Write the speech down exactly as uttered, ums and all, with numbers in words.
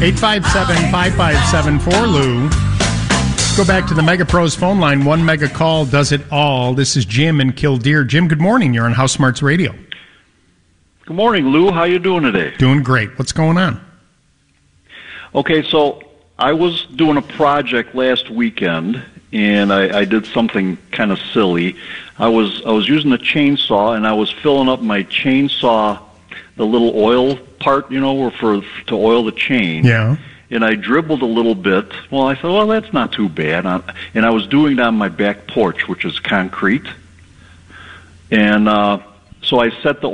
eight five seven, five five seven four, Lou. Let's go back to the Mega Pros phone line. One mega call does it all. This is Jim in Killdeer. Jim, good morning. You're on House Smarts Radio. Good morning, Lou. How you doing today? Doing great. What's going on? Okay, so I was doing a project last weekend, and I, I did something kind of silly. I was I was using a chainsaw, and I was filling up my chainsaw, the little oil part, you know, for to oil the chain. Yeah. And I dribbled a little bit. Well, I thought, well, that's not too bad. And I was doing it on my back porch, which is concrete. And uh, so I set the